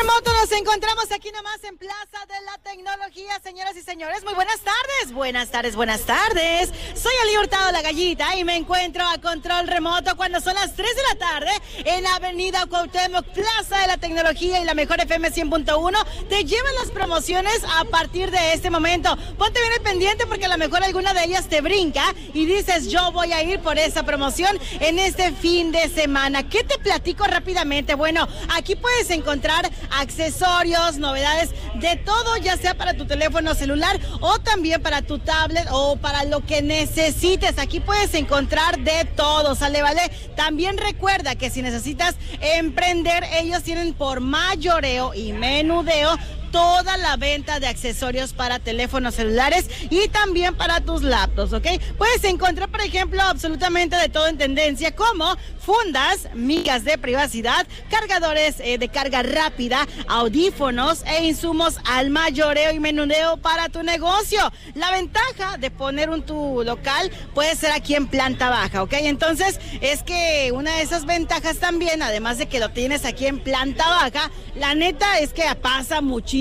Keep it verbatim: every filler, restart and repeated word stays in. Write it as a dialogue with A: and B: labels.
A: Remoto, nos encontramos aquí nomás en Plaza de la Tecnología, señoras y señores. Muy buenas tardes, buenas tardes, buenas tardes. Soy Ali Hurtado, la gallita, y me encuentro a control remoto cuando son las tres de la tarde en Avenida Cuauhtémoc, Plaza de la Tecnología, y la mejor F M cien punto uno te llevan las promociones a partir de este momento. Ponte bien el pendiente porque a lo mejor alguna de ellas te brinca y dices, yo voy a ir por esa promoción en este fin de semana. ¿Qué te platico rápidamente? Bueno, aquí puedes encontrar accesorios, novedades, de todo, ya sea para tu teléfono celular o también para tu tablet o para lo que necesites. Aquí puedes encontrar de todo, ¿sale? ¿Vale? También recuerda que si necesitas emprender, ellos tienen por mayoreo y menudeo toda la venta de accesorios para teléfonos celulares y también para tus laptops, ¿ok? Puedes encontrar, por ejemplo, absolutamente de todo en tendencia, como fundas, migas de privacidad, cargadores eh, de carga rápida, audífonos e insumos al mayoreo y menudeo para tu negocio. La ventaja de poner un tu local puede ser aquí en planta baja, ¿ok? Entonces, es que una de esas ventajas también, además de que lo tienes aquí en planta baja, la neta es que pasa muchísimo